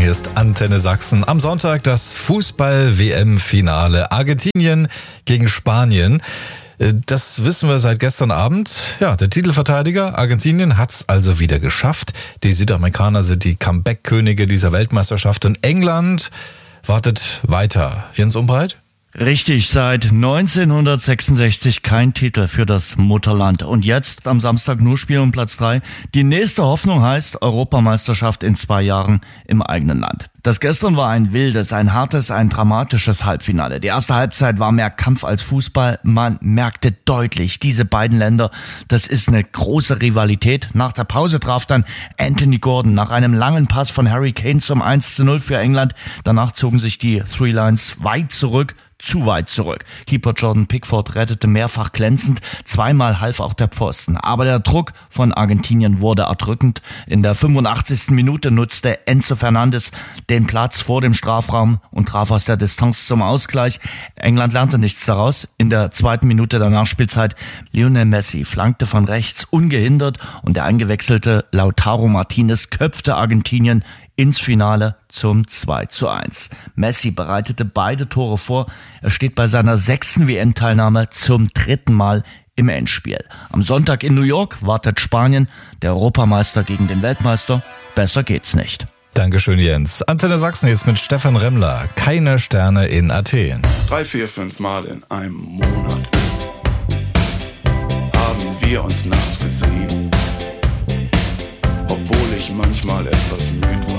hier ist Antenne Sachsen. Am Sonntag das Fußball-WM-Finale. Argentinien gegen Spanien. Das wissen wir seit gestern Abend. Ja, der Titelverteidiger Argentinien hat's also wieder geschafft. Die Südamerikaner sind die Comeback-Könige dieser Weltmeisterschaft und England wartet weiter. Jens Umbreit? Richtig, seit 1966 kein Titel für das Mutterland. Und jetzt am Samstag nur Spiel um Platz 3. Die nächste Hoffnung heißt Europameisterschaft in 2 Jahren im eigenen Land. Das gestern war ein wildes, ein hartes, ein dramatisches Halbfinale. Die erste Halbzeit war mehr Kampf als Fußball. Man merkte deutlich, diese beiden Länder, das ist eine große Rivalität. Nach der Pause traf dann Anthony Gordon nach einem langen Pass von Harry Kane zum 1:0 für England. Danach zogen sich die Three Lions weit zurück. Zu weit zurück. Keeper Jordan Pickford rettete mehrfach glänzend, zweimal half auch der Pfosten. Aber der Druck von Argentinien wurde erdrückend. In der 85. Minute nutzte Enzo Fernandes den Platz vor dem Strafraum und traf aus der Distanz zum Ausgleich. England lernte nichts daraus. In der 2. Minute der Nachspielzeit Lionel Messi flankte von rechts ungehindert und der eingewechselte Lautaro Martinez köpfte Argentinien ins Finale zum 2:1. Messi bereitete beide Tore vor. Er steht bei seiner 6. WM-Teilnahme zum 3. Mal im Endspiel. Am Sonntag in New York wartet Spanien, der Europameister gegen den Weltmeister. Besser geht's nicht. Dankeschön, Jens. Antenne Sachsen jetzt mit Stefan Remmler. Keine Sterne in Athen. 3, 4, 5 Mal in einem Monat haben wir uns nachts gesehen. Obwohl ich manchmal etwas müde war.